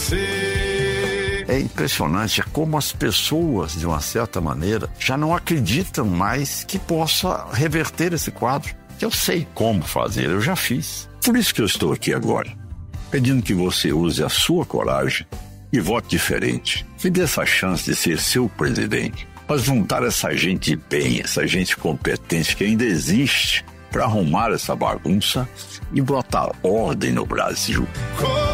acontecer. É impressionante como as pessoas, de uma certa maneira, já não acreditam mais que possa reverter esse quadro. Eu sei como fazer, eu já fiz. Por isso que eu estou aqui agora, pedindo que você use a sua coragem e vote diferente. Me dê essa chance de ser seu presidente, para juntar essa gente de bem, essa gente competente que ainda existe, para arrumar essa bagunça e botar ordem no Brasil.